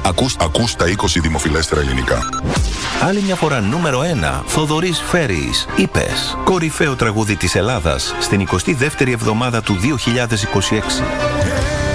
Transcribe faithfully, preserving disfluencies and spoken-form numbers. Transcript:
Ακούς, ακούς τα είκοσι δημοφιλέστερα ελληνικά. Άλλη μια φορά νούμερο ένα, Θοδωρής Φέρης, Είπες. Κορυφαίο τραγούδι της Ελλάδας στην εικοστή δεύτερη εβδομάδα του δύο χιλιάδες είκοσι έξι.